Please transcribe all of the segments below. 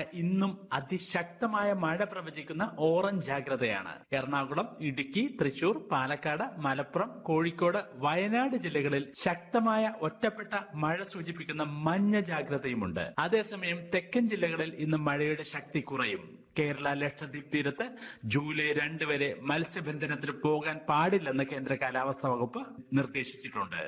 ഇന്നും അതിശക്തമായ മഴ പ്രവചിക്കുന്ന ഓറഞ്ച് ജാഗ്രതയാണ്. എറണാകുളം, ഇടുക്കി, തൃശൂർ, പാലക്കാട്, മലപ്പുറം, കോഴിക്കോട്, വയനാട് ജില്ലകളിൽ ശക്തമായ ഒറ്റപ്പെട്ട മഴ സൂചിപ്പിക്കുന്ന മഞ്ഞ ജാഗ്രതയുമുണ്ട്. അതേസമയം തെക്കൻ ജില്ലകളിൽ ഇന്ന് മഴയുടെ ശക്തി കുറയും. കേരള ലക്ഷദ്വീപ് തീരത്ത് ജൂലൈ 2 വരെ മത്സ്യബന്ധനത്തിന് പോകാൻ പാടില്ലെന്ന് കേന്ദ്ര കാലാവസ്ഥാ വകുപ്പ് നിർദ്ദേശിച്ചിട്ടുണ്ട്.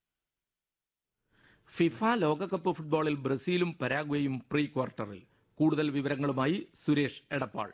ഫിഫ ലോകകപ്പ് ഫുട്ബോളിൽ ബ്രസീലും പരാഗ്വേയും പ്രീ ക്വാർട്ടറിൽ. കൂടുതൽ വിവരങ്ങളുമായി സുരേഷ് എടപ്പാൾ.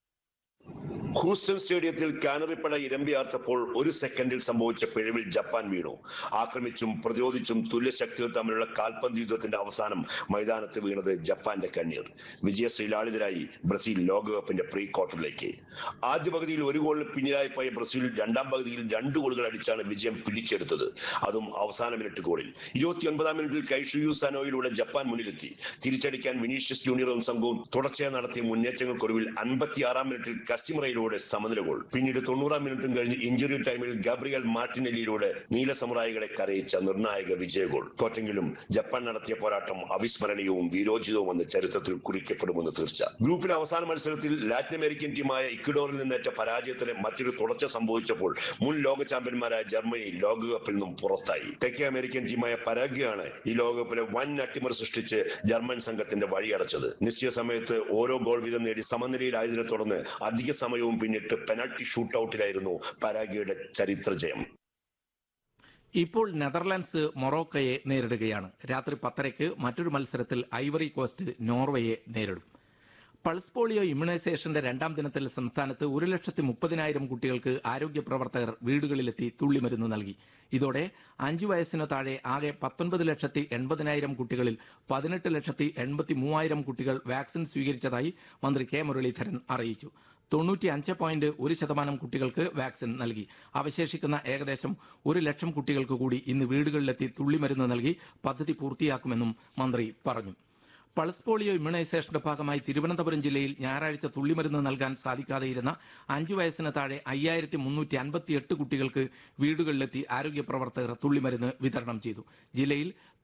ഹൂസ്റ്റൺ സ്റ്റേഡിയത്തിൽ കാനറിപ്പട ഇരമ്പിയാർത്തപ്പോൾ ഒരു സെക്കൻഡിൽ സംഭവിച്ച പിഴവിൽ ജപ്പാൻ വീണു. ആക്രമിച്ചും പ്രതിരോധിച്ചും തുല്യശക്തികൾ തമ്മിലുള്ള കാൽപന്ത് യുദ്ധത്തിന്റെ അവസാനം മൈതാനത്ത് വീണത് ജപ്പാന്റെ കണ്ണീർ. വിജയശ്രീലാളിതരായി ബ്രസീൽ ലോകകപ്പിന്റെ പ്രീ ക്വാർട്ടറിലേക്ക്. ആദ്യ പകുതിയിൽ ഒരു ഗോളിന് പിന്നിലായി പോയ ബ്രസീൽ രണ്ടാം പകുതിയിൽ 2 ഗോളുകൾ അടിച്ചാണ് വിജയം പിടിച്ചെടുത്തത്. അതും അവസാന മിനിറ്റ് ഗോളിൽ. 29-ാം മിനിറ്റിൽ കൈഷുയു സനോയിലൂടെ ജപ്പാൻ മുന്നിലെത്തി. തിരിച്ചടിക്കാൻ വിനീഷ്യസ് ജൂനിയറും സംഘവും തുടർച്ചയായി നടത്തിയ മുന്നേറ്റങ്ങൾക്കൊടുവിൽ 56-ാം മിനിറ്റിൽ കസിമറയിലൂടെ സമനില ഗോൾ. പിന്നീട് 90-ാം മിനിറ്റും കഴിഞ്ഞ് ഇഞ്ചുറി ടൈമിൽ ഗബ്രിയൽ മാർട്ടിനെല്ലിയിലൂടെ നീല സമുറായികളെ കരയിച്ച നിർണായക വിജയ ഗോൾ. തോറ്റെങ്കിലും ജപ്പാൻ നടത്തിയ പോരാട്ടം അവിസ്മരണീയവും വീരോചിതവുമെന്ന് ചരിത്രത്തിൽ കുറിക്കപ്പെടുമെന്ന് തീർച്ച. ഗ്രൂപ്പിലെ അവസാന മത്സരത്തിൽ ലാറ്റിൻ അമേരിക്കൻ ടീമായ ഇക്വഡോറിൽ നിന്നേറ്റ പരാജയത്തിന് മറ്റൊരു തുടർച്ച സംഭവിച്ചപ്പോൾ മുൻ ലോക ചാമ്പ്യന്മാരായ ജർമ്മനി ലോകകപ്പിൽ നിന്നും പുറത്തായി. തെക്കേ അമേരിക്കൻ ടീമായ പരാഗ്വയാണ് ഈ ലോകകപ്പിലെ വൻ അട്ടിമറി സൃഷ്ടിച്ച് ജർമ്മൻ സംഘത്തിന്റെ വഴിയടച്ചത്. നിശ്ചയ സമയത്ത് ഓരോ ഗോൾ വീതം നേടി സമനിലയിലായതിനെ തുടർന്ന് അധിക സമയവും പിന്നിട്ട് പെനൽറ്റി ഷൂട്ടൌട്ടിലായിരുന്നു പരാഗ്വയുടെ ചരിത്ര ജയം. ഇപ്പോൾ നെതർലാൻഡ്സ് മൊറോക്കോയെ നേരിടുകയാണ്. രാത്രി 10:30 മറ്റൊരു മത്സരത്തിൽ ഐവറി കോസ്റ്റ് നോർവേയെ നേരിടും. പൾസ് പോളിയോ ഇമ്മ്യൂണൈസേഷന്റെ 2ാം ദിനത്തിൽ സംസ്ഥാനത്ത് 1,30,000 കുട്ടികൾക്ക് ആരോഗ്യ പ്രവർത്തകർ വീടുകളിലെത്തി തുള്ളിമരുന്ന് നൽകി. ഇതോടെ 5 വയസ്സിനു താഴെ ആകെ 19,80,000 കുട്ടികളിൽ 18,83,000 കുട്ടികൾ വാക്സിൻ സ്വീകരിച്ചതായി മന്ത്രി കെ മുരളീധരൻ അറിയിച്ചു. 95.1% കുട്ടികൾക്ക് വാക്സിൻ നൽകി. അവശേഷിക്കുന്ന ഏകദേശം 1,00,000 കുട്ടികൾക്ക് കൂടി ഇന്ന് വീടുകളിലെത്തി തുള്ളിമരുന്ന് നൽകി പദ്ധതി പൂർത്തിയാക്കുമെന്നും മന്ത്രി പറഞ്ഞു. പൾസ് പോളിയോ ഇമ്മ്യൂണൈസേഷന്റെ ഭാഗമായി തിരുവനന്തപുരം ജില്ലയിൽ ഞായറാഴ്ച തുള്ളിമരുന്ന് നൽകാൻ സാധിക്കാതെയിരുന്ന 5 വയസ്സിന് താഴെ 5,358 കുട്ടികൾക്ക് വീടുകളിലെത്തി ആരോഗ്യ പ്രവർത്തകർ തുള്ളിമരുന്ന് വിതരണം ചെയ്തു. ജില്ലയിൽ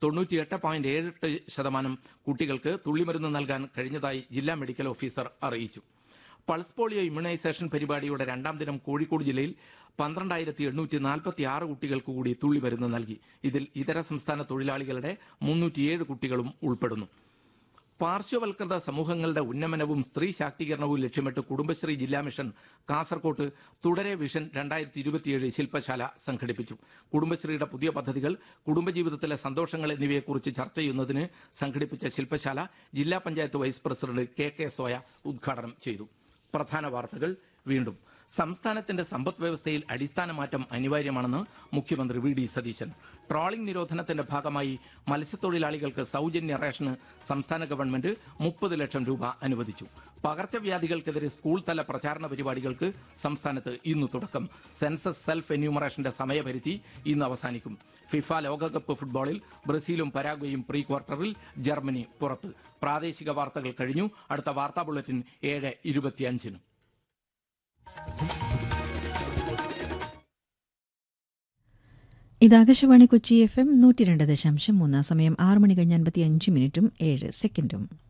98.78% കുട്ടികൾക്ക് തുള്ളിമരുന്ന് നൽകാൻ കഴിഞ്ഞതായി ജില്ലാ മെഡിക്കൽ ഓഫീസർ അറിയിച്ചു. പൾസ് പോളിയോ ഇമ്മ്യൂണൈസേഷൻ പരിപാടിയുടെ 2ാം ദിനം കോഴിക്കോട് ജില്ലയിൽ 12,846 കുട്ടികൾക്ക് കൂടി തുള്ളിമരുന്ന് നൽകി. ഇതിൽ ഇതര സംസ്ഥാന തൊഴിലാളികളുടെ 307 കുട്ടികളും ഉൾപ്പെടുന്നു. പാർശ്വവൽകൃത സമൂഹങ്ങളുടെ ഉന്നമനവും സ്ത്രീ ശാക്തീകരണവും ലക്ഷ്യമിട്ട് കുടുംബശ്രീ ജില്ലാ മിഷൻ കാസർകോട്ട് തുടരെ വിഷൻ 2027 ശില്പശാല സംഘടിപ്പിച്ചു. കുടുംബശ്രീയുടെ പുതിയ പദ്ധതികൾ, കുടുംബജീവിതത്തിലെ സന്തോഷങ്ങൾ എന്നിവയെക്കുറിച്ച് ചർച്ച ചെയ്യുന്നതിന് സംഘടിപ്പിച്ച ശില്പശാല ജില്ലാ panchayat vice president K soya ഉദ്ഘാടനം ചെയ്തു. പ്രധാന വാർത്തകൾ വീണ്ടും. സംസ്ഥാനത്തിന്റെ സമ്പദ് വ്യവസ്ഥയിൽ അടിസ്ഥാന മാറ്റം അനിവാര്യമാണെന്ന് മുഖ്യമന്ത്രി വി ഡി സതീശൻ. ട്രോളിംഗ് നിരോധനത്തിന്റെ ഭാഗമായി മത്സ്യത്തൊഴിലാളികൾക്ക് സൗജന്യ റേഷന് സംസ്ഥാന ഗവൺമെന്റ് 30 ലക്ഷം രൂപ അനുവദിച്ചു. പകർച്ചവ്യാധികൾക്കെതിരെ സ്കൂൾ തല പ്രചാരണ പരിപാടികൾക്ക് സംസ്ഥാനത്ത് ഇന്ന് തുടക്കം. സെൻസസ് സെൽഫ് എന്യൂമറേഷന്റെ സമയപരിധി ഇന്ന് അവസാനിക്കും. ഫിഫ ലോകകപ്പ് ഫുട്ബോളിൽ ബ്രസീലും പരാഗ്വേയും പ്രീ ക്വാർട്ടറിൽ, ജർമ്മനി പുറത്ത്. പ്രാദേശിക വാർത്തകൾ കഴിഞ്ഞു. അടുത്ത വാർത്താ ബുള്ളറ്റിൻ 7:25. ഇത് ആകാശവാണി കൊച്ചി FM 102.3. സമയം 6 മണി കഴിഞ്ഞ് 55 മിനിറ്റും 7 സെക്കൻഡും.